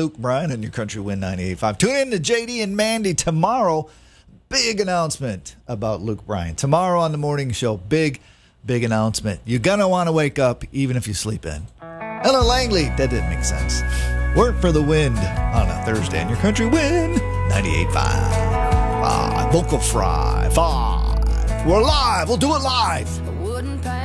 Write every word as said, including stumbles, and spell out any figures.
Luke Bryan on your Country Win ninety-eight point five. Tune in to J D and Mandy tomorrow. Big announcement about Luke Bryan. Tomorrow on the morning show, big, big announcement. You're going to want to wake up even if you sleep in. Ella Langley, that didn't make sense. Work for the Wind on a Thursday on your Country Win ninety-eight point five. Five. Vocal Fry. Five. We're live. We'll do it live.